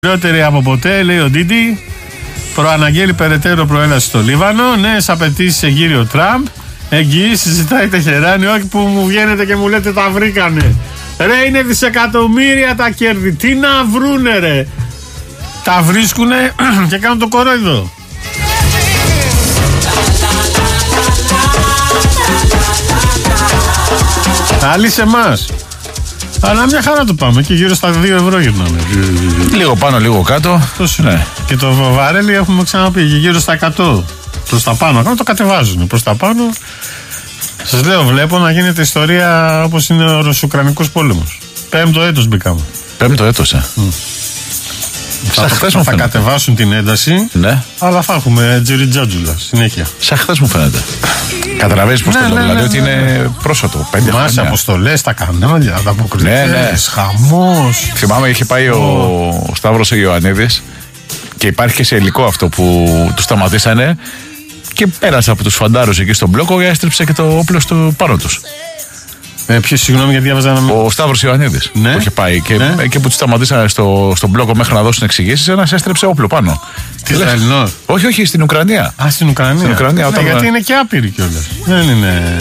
Χειρότερη από ποτέ, λέει ο Ντίντι. Προαναγγέλει περαιτέρω προέλαση στο Λίβανο. Νέες απαιτήσεις σε γύριο Τραμπ. Εγγυήσεις ζητάει Τεχεράνη. Όχι που μου βγαίνετε και μου λέτε τα βρήκανε. Ρε, είναι δισεκατομμύρια τα κέρδη. Τι να βρούνε, ρε. Τα βρίσκουνε και κάνουν το κορόιδο. Άλλοι σε εμάς. Αλλά μια χαρά το πάμε και γύρω στα 2 ευρώ γυρνάμε. Λίγο πάνω, λίγο κάτω. Ναι. Και το βαρέλι έχουμε ξαναπεί γύρω στα 100. Προς τα πάνω. Ακόμα το κατεβάζουν. Προς τα πάνω. Σας λέω, βλέπω να γίνεται ιστορία όπως είναι ο Ρωσο-Ουκρανικός πόλεμος. 5ο έτος μπήκαμε. 5ο έτος, Θα κατεβάσουν την ένταση, ναι. Αλλά θα έχουμε τζιριτζάτζουλα συνέχεια. Σαν χθες μου φαίνεται. Καταλαβαίνεις πως το λέω, δηλαδή ότι είναι πρόσφατο. 5 χρόνια. Μας αποστολές, τα κανάλια, τα αποκριτές, χαμός. Θυμάμαι είχε πάει ο Σταύρος ο Ιωαννίδης και υπάρχει και σε υλικό αυτό που του σταματήσανε και πέρασε από τους φαντάρους εκεί στον μπλόκο και έστριψε και το όπλο στο πάνω τους. Ποιος, συγγνώμη, γιατί διάβαζα ένα. Ο Σταύρος Ιωαννίδης, ναι, που είχε πάει και εκεί που τους σταματήσανε στον μπλόκο μέχρι να δώσουν εξηγήσεις, ένας έστρεψε όπλο πάνω. Τι Ισραηλινός? Όχι, στην Ουκρανία. Α, στην Ουκρανία. Στην Ουκρανία, όταν... γιατί είναι και άπειροι κιόλας. Δεν είναι.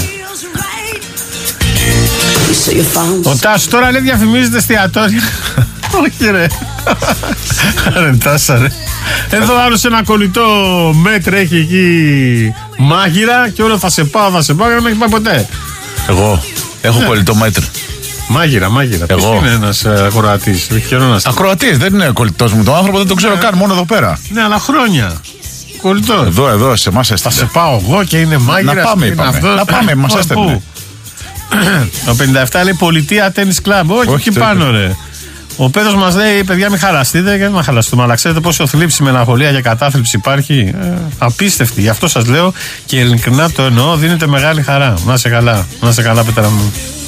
Ο Τάσος τώρα λέει διαφημίζεται εστιατόρια. Όχι, ρε. Ρε Τάσα, ρε. Εδώ άλλος ένα κολλητό μέτρ έχει εκεί μάγειρα και όλο θα σε πάω και δεν έχει πάει ποτέ. Εγώ έχω κολλητό μέτρ. Μάγειρα. Ποιος είναι ένας ακροατής? Ακροατής, δεν είναι κολλητός μου. Τον άνθρωπο δεν τον ξέρω καν, μόνο εδώ πέρα. Ναι, αλλά χρόνια. Κολλητός. Εδώ, σε εμάς έστειλε. Θα σε πάω εγώ και είναι μάγειρας. Να πάμε, μας έστειλε. Το 57 λέει πολιτεία τένις κλαμπ. Όχι πάνω, ρε. Ο Πέτρος μας λέει, παιδιά, μην χαλαστείτε και δεν χαλαστούμε. Αλλά ξέρετε πόσο θλίψη, μελαγχολία και κατάθλιψη υπάρχει? Απίστευτη. Γι' αυτό σας λέω και ειλικρινά το εννοώ, δίνετε μεγάλη χαρά. Να σε καλά, Πέτρα μου.